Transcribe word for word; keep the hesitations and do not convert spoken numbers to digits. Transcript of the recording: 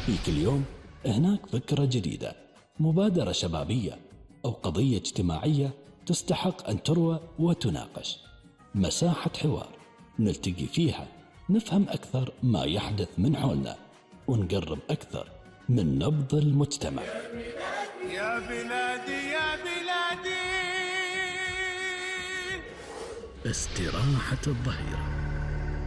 في كل يوم هناك فكرة جديدة، مبادرة شبابية أو قضية اجتماعية تستحق أن تروى وتناقش. مساحة حوار نلتقي فيها، نفهم أكثر ما يحدث من حولنا، ونقرب أكثر من نبض المجتمع. يا بلادي يا بلادي. استراحة الظهيرة.